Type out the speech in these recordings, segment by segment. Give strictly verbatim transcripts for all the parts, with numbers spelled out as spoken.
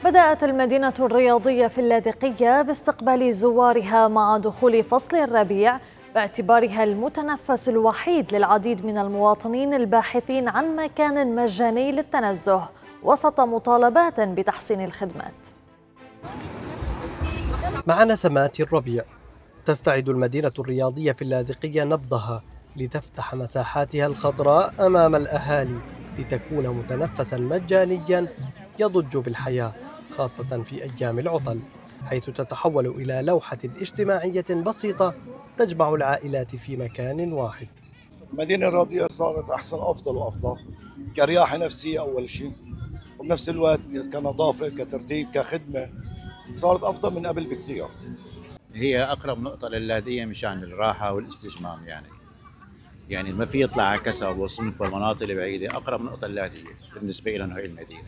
بدأت المدينة الرياضية في اللاذقية باستقبال زوارها مع دخول فصل الربيع، باعتبارها المتنفس الوحيد للعديد من المواطنين الباحثين عن مكان مجاني للتنزه وسط مطالبات بتحسين الخدمات. مع نسمات الربيع تستعد المدينة الرياضية في اللاذقية نبضها لتفتح مساحاتها الخضراء أمام الأهالي لتكون متنفسا مجانيا يضج بالحياة، خاصة في أيام العطل، حيث تتحول إلى لوحة اجتماعية بسيطة تجمع العائلات في مكان واحد. المدينة الرياضية صارت أحسن أفضل وأفضل كرياحة نفسية أول شيء، وبنفس الوقت كنظافة كترتيب كخدمة صارت أفضل من قبل بكثير. هي أقرب نقطة للاذقية مشان الراحة والاستجمام، يعني يعني ما في يطلع على كسب وصنف والمناطق البعيدة، أقرب نقطة للاذقية بالنسبة لنا هي المدينة،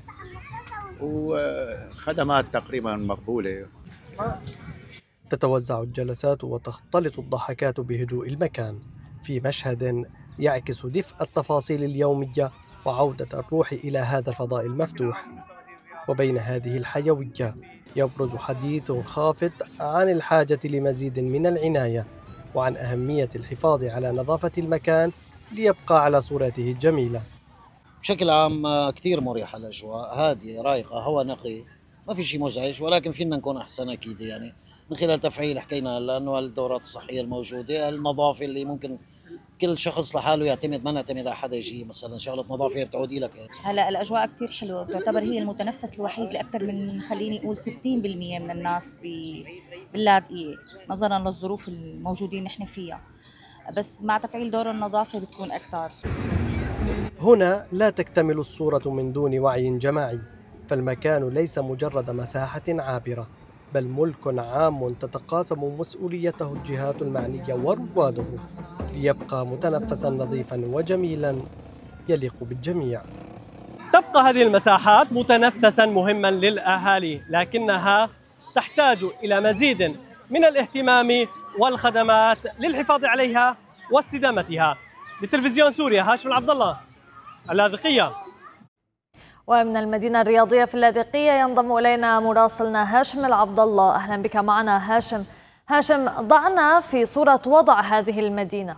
وخدمات تقريبا مقبولة. تتوزع الجلسات وتختلط الضحكات بهدوء المكان في مشهد يعكس دفء التفاصيل اليومية وعودة الروح إلى هذا الفضاء المفتوح. وبين هذه الحيوية يبرز حديث خافت عن الحاجة لمزيد من العناية وعن أهمية الحفاظ على نظافة المكان ليبقى على صورته الجميلة. بشكل عام كتير مريحة الأجواء، هادية رايقة، هواء نقي، ما في شيء مزعج، ولكن فينا نكون أحسن أكيد، يعني من خلال تفعيل حكينا لأنه الدورات الصحية الموجودة، النظافة اللي ممكن كل شخص لحاله يعتمد، ما نعتمد على حدا يجي مثلا شغله نظافه بتعود لك. هلا الاجواء كثير حلوه، بتعتبر هي المتنفس الوحيد لاكثر من خليني اقول ستين بالمئة من الناس باللاذقيه نظرا للظروف الموجودين نحن فيها، بس مع تفعيل دور النظافه بتكون اكثر. هنا لا تكتمل الصوره من دون وعي جماعي، فالمكان ليس مجرد مساحه عابره بل ملك عام تتقاسم مسؤوليته الجهات المعنيه ورواده ليبقى متنفسا نظيفا وجميلا يليق بالجميع. تبقى هذه المساحات متنفسا مهما للأهالي، لكنها تحتاج إلى مزيد من الاهتمام والخدمات للحفاظ عليها واستدامتها. لتلفزيون سوريا، هاشم العبد الله، اللاذقية. ومن المدينة الرياضية في اللاذقية ينضم إلينا مراسلنا هاشم العبد الله. أهلا بك معنا هاشم. هاشم، ضعنا في صورة وضع هذه المدينة.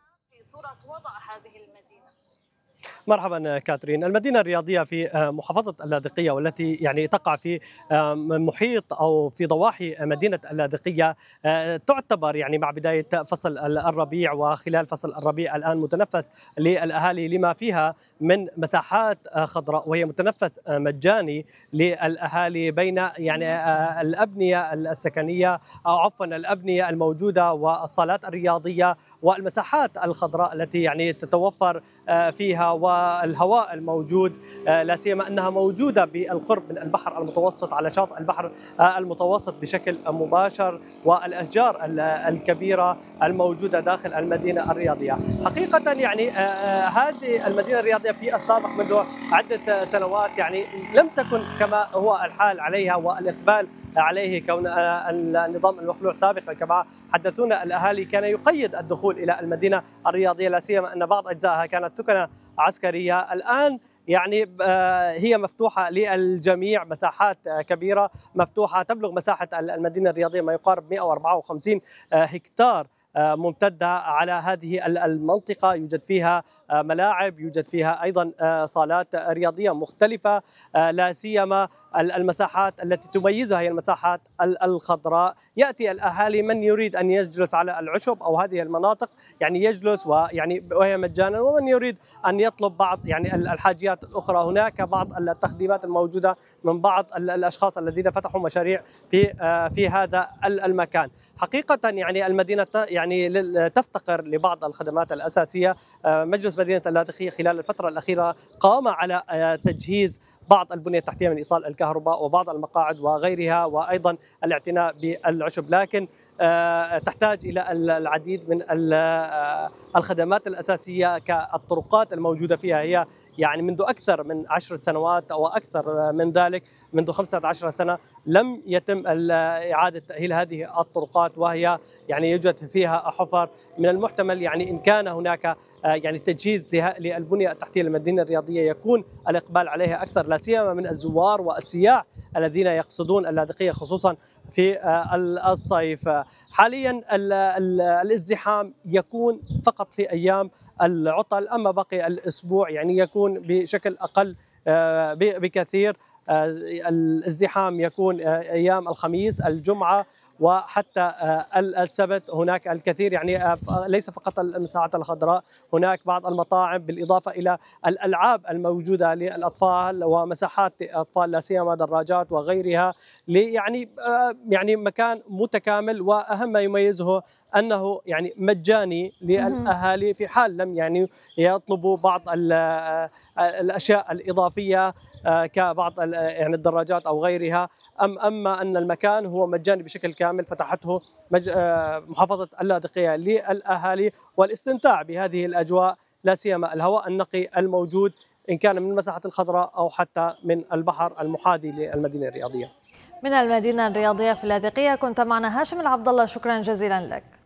مرحبا كاترين. المدينة الرياضية في محافظة اللاذقية والتي يعني تقع في محيط أو في ضواحي مدينة اللاذقية تعتبر يعني مع بداية فصل الربيع وخلال فصل الربيع الآن متنفس للأهالي لما فيها من مساحات خضراء، وهي متنفس مجاني للأهالي بين يعني الأبنية السكنية أو عفوا الأبنية الموجودة والصالات الرياضية والمساحات الخضراء التي يعني تتوفر فيها والهواء الموجود، لا سيما أنها موجودة بالقرب من البحر المتوسط على شاطئ البحر المتوسط بشكل مباشر، والأشجار الكبيرة الموجودة داخل المدينة الرياضية. حقيقة يعني هذه المدينة الرياضية في السابق منذ عدة سنوات يعني لم تكن كما هو الحال عليها والإقبال عليه، كون النظام المخلوع سابقا كما حدثونا الأهالي كان يقيد الدخول إلى المدينة الرياضية، لا سيما أن بعض أجزائها كانت سكنة عسكرية. الآن يعني هي مفتوحة للجميع، مساحات كبيرة مفتوحة تبلغ مساحة المدينة الرياضية ما يقارب مئة وأربعة وخمسين هكتار ممتدة على هذه المنطقة، يوجد فيها ملاعب، يوجد فيها أيضا صالات رياضية مختلفة، لا سيما المساحات التي تميزها هي المساحات الخضراء. يأتي الأهالي من يريد أن يجلس على العشب أو هذه المناطق يعني يجلس ويعني وهي مجانا، ومن يريد أن يطلب بعض يعني الحاجيات الأخرى. هناك بعض التقديمات الموجودة من بعض الأشخاص الذين فتحوا مشاريع في في هذا المكان. حقيقة يعني المدينة يعني تفتقر لبعض الخدمات الأساسية. مجلس مدينة اللاذقية خلال الفترة الأخيرة قام على تجهيز بعض البنية التحتية من إيصال الكهرباء وبعض المقاعد وغيرها، وأيضا الاعتناء بالعشب، لكن تحتاج إلى العديد من الخدمات الأساسية كالطرقات الموجودة فيها. هي يعني منذ أكثر من عشرة سنوات أو أكثر من ذلك، منذ خمسة عشر سنة لم يتم إعادة تأهيل هذه الطرقات، وهي يعني يوجد فيها حفر. من المحتمل يعني إن كان هناك يعني تجهيز للبنية التحتية للمدينة الرياضية يكون الإقبال عليها أكثر، لا سيما من الزوار والسياح الذين يقصدون اللاذقية خصوصا في الصيف. حاليا الازدحام يكون فقط في أيام العطل، أما باقي الأسبوع يعني يكون بشكل أقل بكثير. الازدحام يكون أيام الخميس، الجمعة، وحتى السبت. هناك الكثير يعني ليس فقط المساحات الخضراء، هناك بعض المطاعم بالإضافة إلى الألعاب الموجودة للأطفال ومساحات الأطفال لا سيما دراجات وغيرها، يعني يعني مكان متكامل. وأهم ما يميزه أنه يعني مجاني للأهالي في حال لم يعني يطلبوا بعض الأشياء الإضافية كبعض يعني الدراجات أو غيرها. أم أما أن المكان هو مجاني بشكل كامل، فتحته محافظة اللاذقية للأهالي والاستمتاع بهذه الأجواء، لا سيما الهواء النقي الموجود إن كان من المساحات الخضراء أو حتى من البحر المحاذي للمدينة الرياضية. من المدينة الرياضية في اللاذقية كنت معنا هاشم العبد الله، شكرا جزيلا لك.